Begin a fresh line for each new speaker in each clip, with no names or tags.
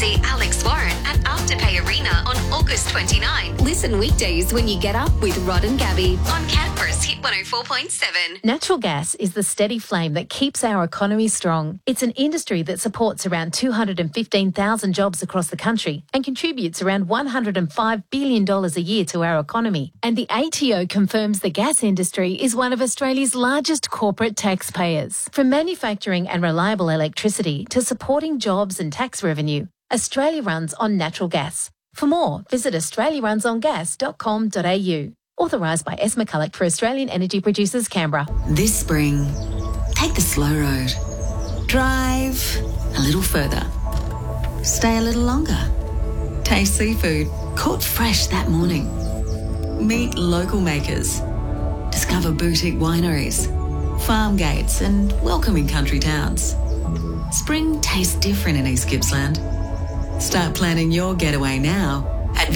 see Alex Warren at Afterpay Arena on August 29. Listen weekdays when you get up with Rod and Gabby on Canberra's Hit 104.7.
Natural gas is the steady flame that keeps our economy strong. It's an industry that supports around 215,000 jobs across the country and contributes around $105 billion a year to our economy. And the ATO confirms the gas industry is one of Australia's largest corporate taxpayers. From manufacturing and reliable electricity to supporting jobs and tax revenue, Australia runs on natural gas. For more, visit australiarunsongas.com.au. Authorised by S. McCulloch for Australian Energy Producers, Canberra.
This spring, take the slow road. Drive a little further. Stay a little longer. Taste seafood caught fresh that morning. Meet local makers. Discover boutique wineries, farm gates and welcoming country towns. Spring tastes different in East Gippsland. Start planning your getaway now at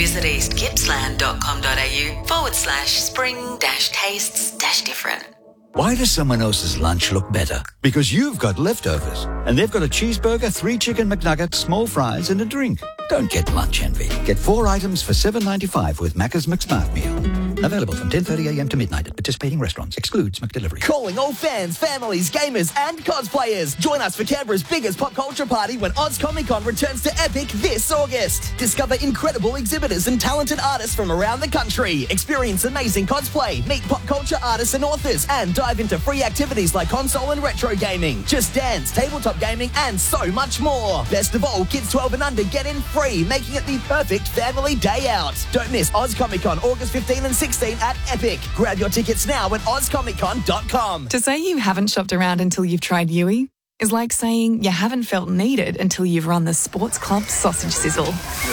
visiteastgippsland.com.au/spring-tastes-different.
Why does someone else's lunch look better? Because you've got leftovers. And they've got a cheeseburger, 3 chicken McNuggets, small fries and a drink. Don't get lunch envy. Get 4 items for $7.95 with Macca's McSmart Meal. Available from 10:30am to midnight at participating restaurants. Excludes McDelivery.
Calling all fans, families, gamers and cosplayers. Join us for Canberra's biggest pop culture party when Oz Comic Con returns to Epic this August. Discover incredible exhibitors and talented artists from around the country. Experience amazing cosplay, meet pop culture artists and authors, and dive into free activities like console and retro gaming, Just Dance, tabletop gaming, and so much more. Best of all, kids 12 and under get in free, making it the perfect family day out. Don't miss Oz Comic Con August 15 and 16 at Epic. Grab your tickets now at ozcomiccon.com.
To say you haven't shopped around until you've tried Yui is like saying you haven't felt needed until you've run the Sports Club sausage sizzle.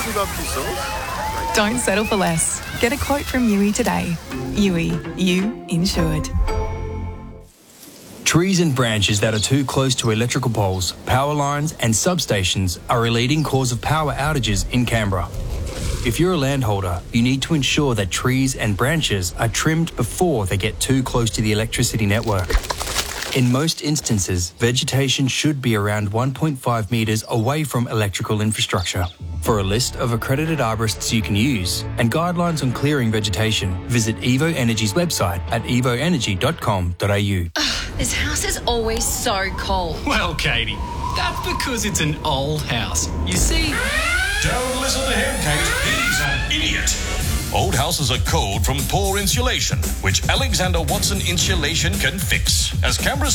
Don't settle for less. Get a quote from Yui today. Yui, you insured.
Trees and branches that are too close to electrical poles, power lines and substations are a leading cause of power outages in Canberra. If you're a landholder, you need to ensure that trees and branches are trimmed before they get too close to the electricity network. In most instances, vegetation should be around 1.5 metres away from electrical infrastructure. For a list of accredited arborists you can use and guidelines on clearing vegetation, visit Evo Energy's website at evoenergy.com.au.
This house is always so cold.
Well, Katie, that's because it's an old house. You see...
Don't listen to him, Kate. He's an idiot. Old houses are cold from poor insulation, which Alexander Watson Insulation can fix. As Canberra's